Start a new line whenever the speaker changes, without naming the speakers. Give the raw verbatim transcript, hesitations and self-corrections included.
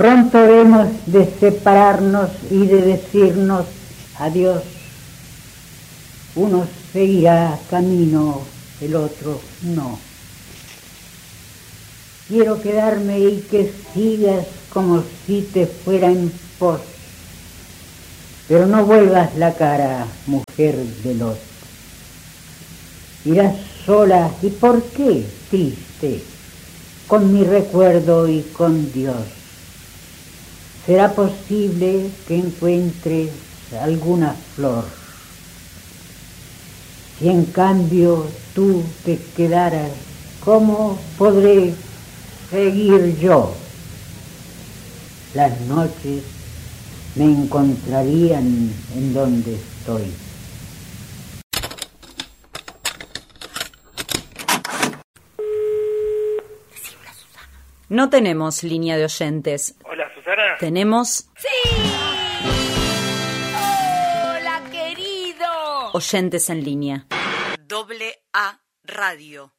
Pronto hemos de separarnos y de decirnos adiós. Uno seguirá camino, el otro no. Quiero quedarme y que sigas como si te fuera en pos. Pero no vuelvas la cara, mujer veloz. Irás sola, ¿y por qué triste? Con mi recuerdo y con Dios. ¿Será posible que encuentres alguna flor? Si en cambio tú te quedaras, ¿cómo podré seguir yo? Las noches me encontrarían en donde estoy.
No tenemos línea de oyentes.
Hola, Susana.
Tenemos...
¡Sí! ¡Hola, querido!
Oyentes en línea.
Doble A Radio.